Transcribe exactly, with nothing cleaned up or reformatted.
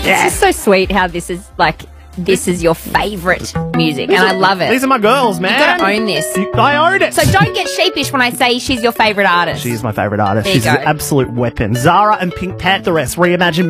Yeah. It's just so sweet how this is like, this is your favourite music, and I love it. These are my girls, man. You gotta own this. I own it. So don't get sheepish when I say she's your favourite artist. She's my favourite artist. There you She's go. an absolute weapon. Zara and Pink Pantheress reimagine